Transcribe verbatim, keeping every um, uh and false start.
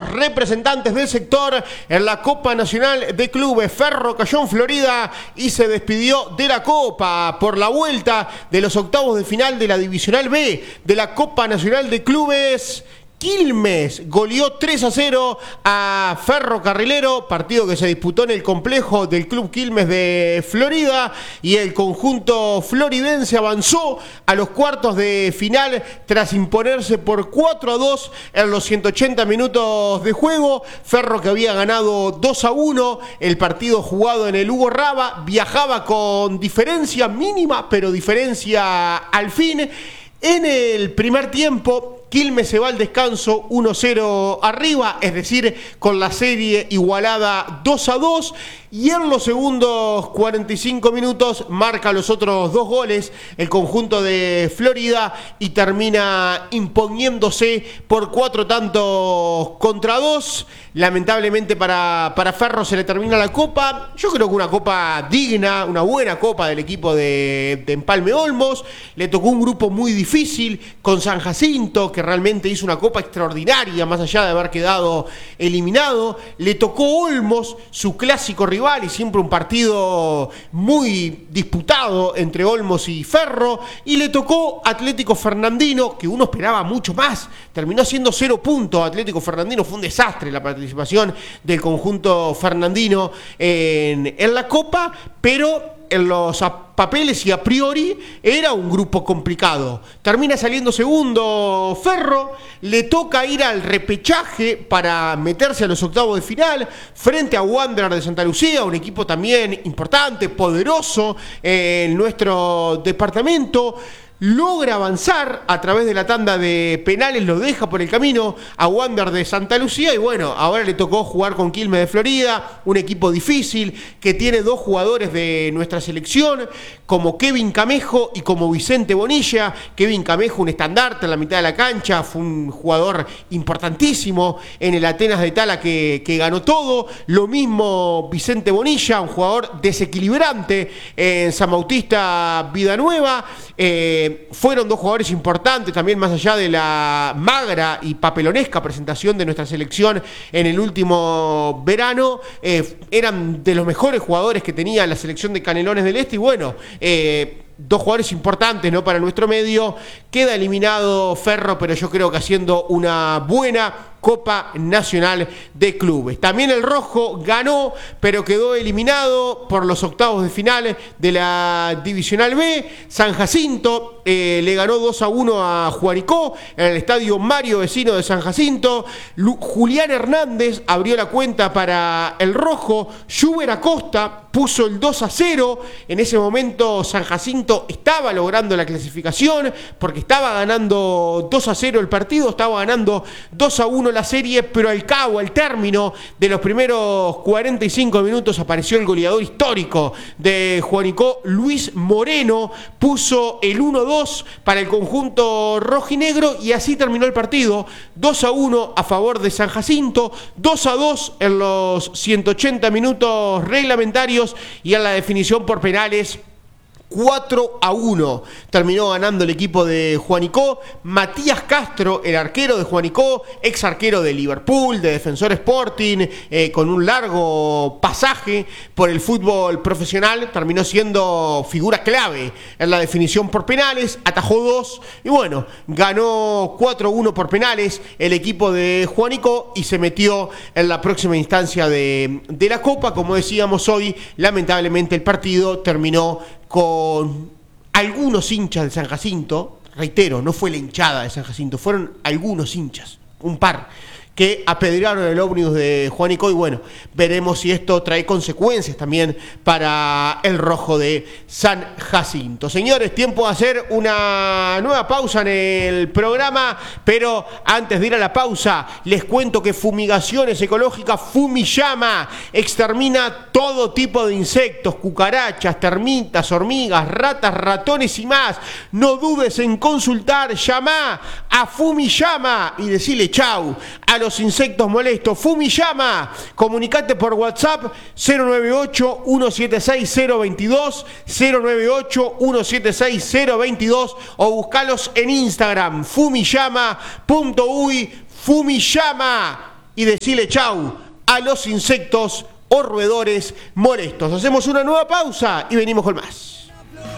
los representantes del sector en la Copa Nacional de Clubes. Ferro cayó en Florida y se despidió de la Copa por la vuelta de los octavos de final de la Divisional B de la Copa Nacional de Clubes. Quilmes goleó tres a cero a Ferro Carrilero, partido que se disputó en el complejo del Club Quilmes de Florida, y el conjunto floridense avanzó a los cuartos de final tras imponerse por cuatro a dos en los ciento ochenta minutos de juego. Ferro, que había ganado dos a uno el partido jugado en el Hugo Raba, viajaba con diferencia mínima, pero diferencia al fin. En el primer tiempo, Quilmes se va al descanso uno cero arriba, es decir, con la serie igualada dos a dos, y en los segundos cuarenta y cinco minutos marca los otros dos goles el conjunto de Florida y termina imponiéndose por cuatro tantos contra dos. Lamentablemente para, para Ferro se le termina la copa. Yo creo que una copa digna, una buena copa del equipo de, de Empalme Olmos. Le tocó un grupo muy difícil con San Jacinto, que realmente hizo una copa extraordinaria, más allá de haber quedado eliminado. Le tocó Olmos, su clásico rival, y siempre un partido muy disputado entre Olmos y Ferro. Y le tocó Atlético Fernandino, que uno esperaba mucho más. Terminó siendo cero puntos. Atlético Fernandino fue un desastre la participación del conjunto fernandino en, en la Copa, pero en los papeles y a priori era un grupo complicado. Termina saliendo segundo Ferro, le toca ir al repechaje para meterse a los octavos de final frente a Wanderer de Santa Lucía, un equipo también importante, poderoso en nuestro departamento. Logra avanzar a través de la tanda de penales, lo deja por el camino a Wander de Santa Lucía, y bueno, ahora le tocó jugar con Quilmes de Florida, un equipo difícil que tiene dos jugadores de nuestra selección, como Kevin Camejo y como Vicente Bonilla. Kevin Camejo, un estandarte en la mitad de la cancha, fue un jugador importantísimo en el Atenas de Tala que, que ganó todo. Lo mismo Vicente Bonilla, un jugador desequilibrante en San Bautista Vidanueva. Eh, Fueron dos jugadores importantes también, más allá de la magra y papelonesca presentación de nuestra selección en el último verano. Eh, eran de los mejores jugadores que tenía la selección de Canelones del Este, y bueno, eh, dos jugadores importantes, ¿no?, para nuestro medio. Queda eliminado Ferro, pero yo creo que haciendo una buena Copa Nacional de Clubes. También el rojo ganó, pero quedó eliminado por los octavos de final de la Divisional B. San Jacinto eh, le ganó dos a uno a Juanicó en el estadio Mario Vecino de San Jacinto. Lu- Julián Hernández abrió la cuenta para el rojo. Juber Acosta puso el dos a cero. En ese momento San Jacinto estaba logrando la clasificación porque estaba ganando dos a cero el partido, estaba ganando dos a uno la serie, pero al cabo, al término de los primeros cuarenta y cinco minutos, apareció el goleador histórico de Juanicó, Luis Moreno, puso el uno dos para el conjunto rojinegro, y así terminó el partido, dos a uno a favor de San Jacinto, dos a dos en los ciento ochenta minutos reglamentarios, y en la definición por penales cuatro a uno terminó ganando el equipo de Juanicó. Matías Castro, el arquero de Juanicó, ex arquero de Liverpool, de Defensor Sporting, eh, con un largo pasaje por el fútbol profesional, terminó siendo figura clave en la definición por penales. Atajó dos y bueno, ganó cuatro a uno por penales el equipo de Juanicó y se metió en la próxima instancia de, de la Copa. Como decíamos hoy, lamentablemente el partido terminó con algunos hinchas de San Jacinto. Reitero, no fue la hinchada de San Jacinto, fueron algunos hinchas, un par, que apedrearon el ómnibus de Juanicó, y bueno, veremos si esto trae consecuencias también para el rojo de San Jacinto. Señores, tiempo de hacer una nueva pausa en el programa, pero antes de ir a la pausa, les cuento que Fumigaciones Ecológicas Fumiyama extermina todo tipo de insectos, cucarachas, termitas, hormigas, ratas, ratones y más. No dudes en consultar, llama a Fumiyama y decile chau a los insectos molestos. Fumiyama, comunicate por WhatsApp cero nueve ocho, uno siete seis, cero dos dos, cero nueve ocho, uno siete seis, cero dos dos, o buscalos en Instagram, fumiyama punto uy. Fumiyama, y decirle chau a los insectos o roedores molestos. Hacemos una nueva pausa y venimos con más.